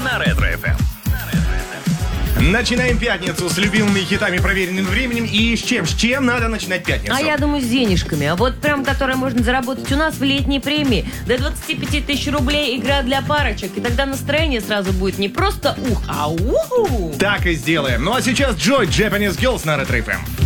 на Ретро-ФМ. Начинаем пятницу с любимыми хитами, проверенным временем. И с чем надо начинать пятницу? А я думаю, с денежками. А вот прям, которые можно заработать у нас в летней премии. До 25 тысяч рублей игра для парочек. И тогда настроение сразу будет не просто ух, а уху. Так и сделаем. Ну а сейчас Джой, Japanese Girls на Ретро-ФМ.